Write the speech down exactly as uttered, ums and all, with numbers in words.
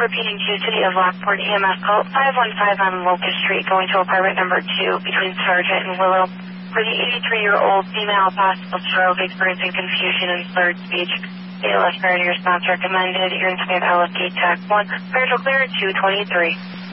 repeating to City of Lockport E M S call five one five on Locust Street going to apartment number two between Sargent and Willow. For the eighty-three-year-old female, possible stroke, experiencing confusion and slurred speech. A L S priority response recommended. Your incident L F T Tech one. Spiritual clear two twenty-three.